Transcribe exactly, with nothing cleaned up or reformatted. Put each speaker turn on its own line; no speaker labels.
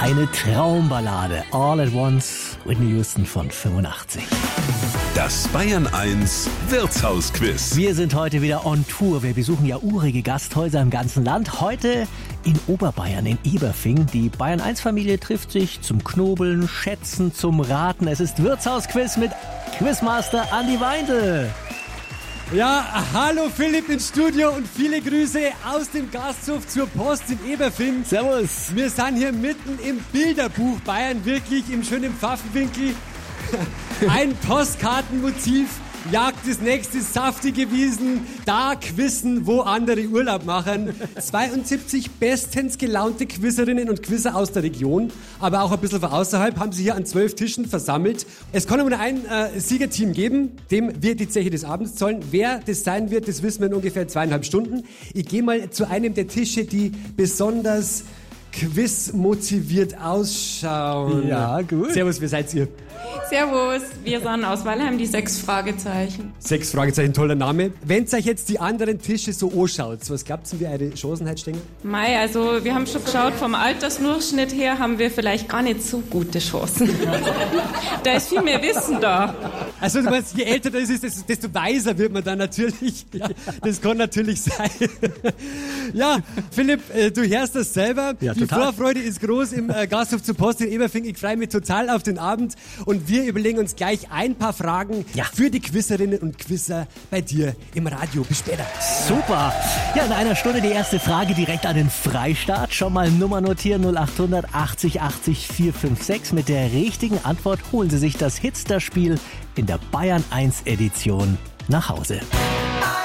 Eine Traumballade. All at Once, Whitney Houston von fünfundachtzig.
Das Bayern eins Wirtshausquiz.
Wir sind heute wieder on Tour. Wir besuchen ja urige Gasthäuser im ganzen Land. Heute in Oberbayern, in Eberfing. Die Bayern eins Familie trifft sich zum Knobeln, Schätzen, zum Raten. Es ist Wirtshausquiz mit Quizmaster Andi Weindl.
Ja, hallo Philipp ins Studio und viele Grüße aus dem Gasthof zur Post in Eberfing.
Servus.
Wir sind hier mitten im Bilderbuch Bayern, wirklich im schönen Pfaffenwinkel. Ein Postkartenmotiv jagt das nächste saftige Wiesen, da quizzen, wo andere Urlaub machen. zweiundsiebzig bestens gelaunte Quizzerinnen und Quizzer aus der Region, aber auch ein bisschen von außerhalb, haben sie hier an zwölf Tischen versammelt. Es kann nur ein äh, Siegerteam geben, dem wir die Zeche des Abends zollen. Wer das sein wird, das wissen wir in ungefähr zweieinhalb Stunden. Ich gehe mal zu einem der Tische, die besonders quizmotiviert ausschauen.
Ja, gut.
Servus, wer seid ihr?
Servus, wir sind aus Wallheim, die sechs Fragezeichen.
Sechs Fragezeichen, toller Name. Wenn ihr euch jetzt die anderen Tische so anschaut, was glaubt ihr, wie eure Chancen heute stehen?
Mei, also wir haben schon geschaut, vom Altersdurchschnitt her haben wir vielleicht gar nicht so gute Chancen. Da ist viel mehr Wissen da.
Also du meinst, je älter das ist, desto, desto weiser wird man dann natürlich. Ja, das kann natürlich sein. Ja, Philipp, äh, du hörst das selber.
Ja,
die
total.
Vorfreude ist groß im äh, Gasthof zur Post in Eberfing. Ich freue mich total auf den Abend und wir überlegen uns gleich ein paar Fragen
Ja.
für die Quizzerinnen und Quizzer bei dir im Radio. Bis später.
Super. Ja, in einer Stunde die erste Frage direkt an den Freistaat. Schon mal Nummer notieren, null acht hundert achtzig achtzig vier fünf sechs. Mit der richtigen Antwort holen Sie sich das Hitster-Spiel in der Bayern eins Edition nach Hause.